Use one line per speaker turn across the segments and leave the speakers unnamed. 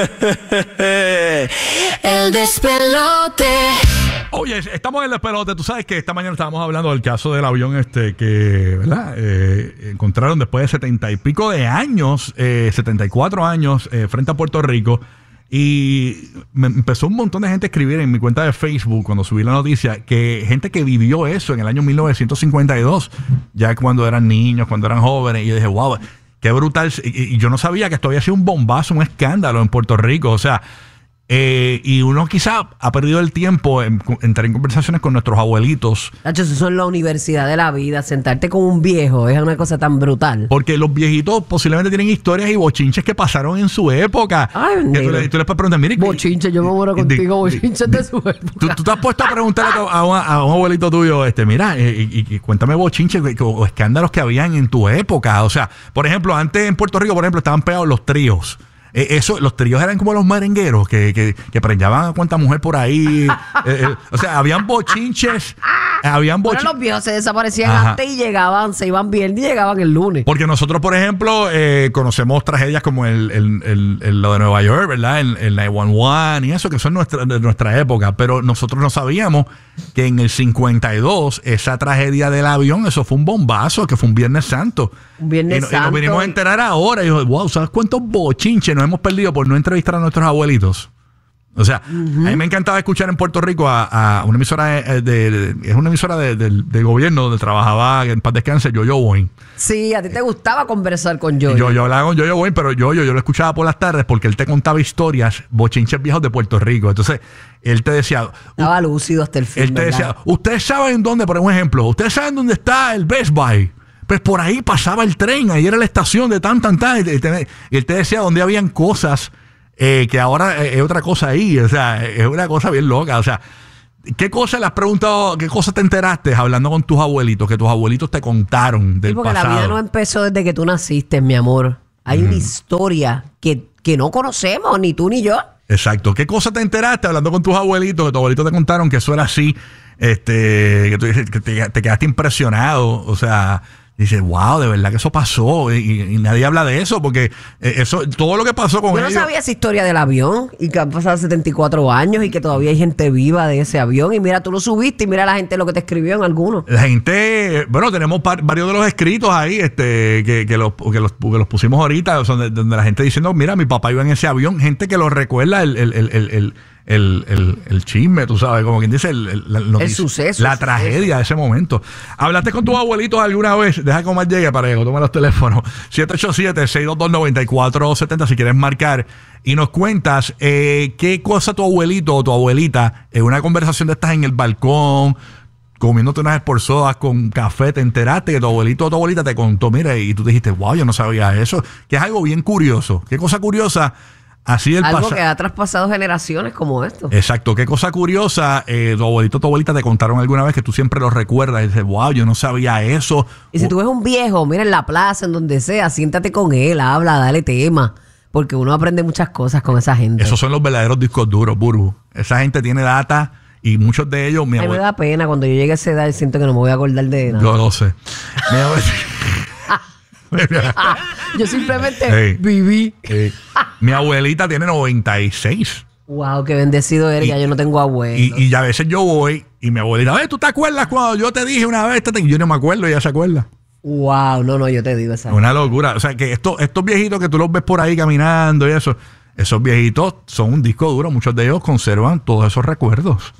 El despelote.
Oye, estamos en el despelote. Tú sabes que esta mañana estábamos hablando del caso del avión que, ¿verdad? Encontraron después de 70 y pico de años, 74 años, frente a Puerto Rico. Y me empezó un montón de gente a escribir en mi cuenta de Facebook cuando subí la noticia, que gente que vivió eso en el año 1952, ya cuando eran niños, cuando eran jóvenes. Y yo dije, wow, qué brutal. Y yo no sabía que esto había sido un bombazo, un escándalo en Puerto Rico. O sea, y uno quizá ha perdido el tiempo en entrar en conversaciones con nuestros abuelitos.
Nacho, eso es la universidad de la vida. Sentarte con un viejo es una cosa tan brutal.
Porque los viejitos posiblemente tienen historias y bochinches que pasaron en su época.
Ay,
tú les puedes preguntar, mire,
bochinche, yo me muero contigo, bochinches de su época.
¿Tú te has puesto a preguntarle a un abuelito tuyo, mira, y cuéntame bochinches o escándalos que habían en tu época? O sea, por ejemplo, antes en Puerto Rico, por ejemplo, estaban pegados los tríos. Los tríos eran como los merengueros que preñaban a cuanta mujer por ahí. O sea, habían bochinches.
Bueno, los viejos se desaparecían antes y llegaban, se iban viernes y llegaban el lunes.
Porque nosotros, por ejemplo, conocemos tragedias como lo de Nueva York, ¿verdad? El 911 y eso, que son de nuestra época. Pero nosotros no sabíamos que en el 52, esa tragedia del avión, eso fue un bombazo, que fue un Viernes Santo.
Un Viernes Santo.
Y nos vinimos a enterar ahora. Y yo, wow, ¿sabes cuántos bochinches nos hemos perdido por no entrevistar a nuestros abuelitos? O sea, a mí me encantaba escuchar en Puerto Rico a una emisora es una emisora de gobierno donde trabajaba, en paz descanse, Yo-Yo Boing.
Sí, a ti te gustaba conversar con Yo-Yo.
Yo hablaba con Yo-Yo Boing, pero yo lo escuchaba por las tardes porque él te contaba historias, bochinches viejos de Puerto Rico. Entonces, él te decía...
Estaba lúcido hasta el fin,
él te decía, ustedes saben dónde, por ejemplo, ustedes saben dónde está el Best Buy. Pues por ahí pasaba el tren, ahí era la estación de tan. Y él te decía dónde habían cosas... que ahora es otra cosa ahí, o sea, es una cosa bien loca. O sea, ¿qué cosas le has preguntado, qué cosas te enteraste hablando con tus abuelitos, que tus abuelitos te contaron del
porque
pasado?
La vida no empezó desde que tú naciste, mi amor. Hay una historia que no conocemos, ni tú ni yo.
Exacto. ¿Qué cosas te enteraste hablando con tus abuelitos, que tus abuelitos te contaron que eso era así, que tú dices, que te quedaste impresionado? O sea... Dice, wow, de verdad que eso pasó y nadie habla de eso porque eso, todo lo que pasó con ellos.
Yo no sabía esa historia del avión y que han pasado 74 años y que todavía hay gente viva de ese avión y mira, tú lo subiste y mira la gente lo que te escribió en algunos.
La gente, bueno, tenemos varios de los escritos ahí que los pusimos ahorita, donde la gente diciendo, mira, mi papá iba en ese avión, gente que lo recuerda el chisme, tú sabes, como quien dice,
el suceso.
La tragedia de ese momento. ¿Hablaste con tus abuelitos alguna vez? Deja que Omar llegue para que tome los teléfonos. 787-622-9470 si quieres marcar. Y nos cuentas qué cosa tu abuelito o tu abuelita en una conversación de estas en el balcón, comiéndote unas esporzadas con café, te enteraste que tu abuelito o tu abuelita te contó, mira, y tú dijiste, wow, yo no sabía eso. Que es algo bien curioso. ¿Qué cosa curiosa? Así el
algo que ha traspasado generaciones como esto.
Exacto. Qué cosa curiosa, tu abuelito o tu abuelita te contaron alguna vez que tú siempre lo recuerdas y dices, wow, yo no sabía eso.
Y si tú ves un viejo, mira en la plaza, en donde sea, siéntate con él, habla, dale tema. Porque uno aprende muchas cosas con esa gente.
Esos son los verdaderos discos duros, Burbu. Esa gente tiene data y muchos de ellos...
A mí me da pena cuando yo llegue a esa edad y siento que no me voy a acordar de nada.
Yo lo sé.
Yo simplemente viví.
Mi abuelita tiene 96.
Wow, qué bendecido eres, ya yo no tengo abuelo.
Y a veces yo voy y mi abuelita, ¿tú te acuerdas cuando yo te dije una vez? Yo no me acuerdo, ella se acuerda.
Wow, no, yo te digo esa.
Una locura. O sea, que estos viejitos que tú los ves por ahí caminando y eso, esos viejitos son un disco duro. Muchos de ellos conservan todos esos recuerdos.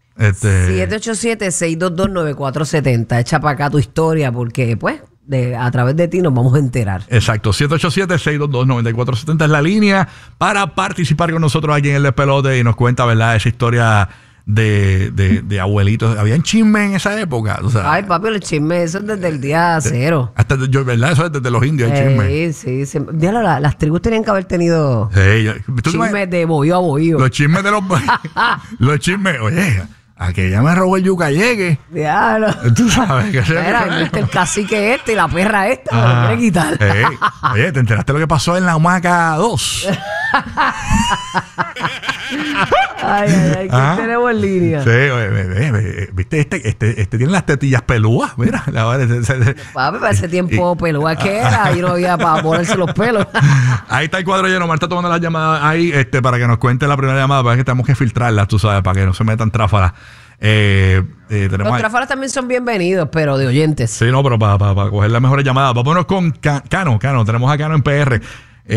787-622-9470. Echa para acá tu historia porque, pues, a través de ti nos vamos a enterar.
Exacto. 787-622-9470 es la línea para participar con nosotros aquí en el Despelote y nos cuenta, ¿verdad?, esa historia de abuelitos. ¿Habían chismes en esa época? O sea,
ay, papi, los chismes, eso es desde el día cero.
Hasta yo, ¿verdad? Eso es desde los indios, hay chismes.
Sí. Diablo, las tribus tenían que haber tenido chismes de bohío a bohío.
Los chismes de los... los chismes, oye... A que ya me robó el yucayeque.
Diablo.
Tú sabes que
era el cacique y la perra esta me lo quiere quitar.
Oye, ¿te enteraste lo que pasó en la Hamaca 2?
Ay, ¿quién tenemos en línea?
Sí, viste, este tiene las tetillas pelúas, mira.
Papi, para ese tiempo pelúa que era, y no había para ponerse los pelos.
Ahí está el cuadro lleno. Marta tomando las llamadas ahí para que nos cuente la primera llamada, para que tenemos que filtrarlas, tú sabes, para que no se metan tráfalas.
Los tráfalas también son bienvenidos, pero de oyentes.
Sí, no, pero para coger las mejores llamadas. Vámonos con Cano. Tenemos a Cano en PR.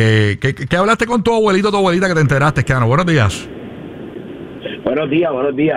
¿Qué hablaste con tu abuelito o tu abuelita que te enteraste, Cano? Buenos días.
Buenos días.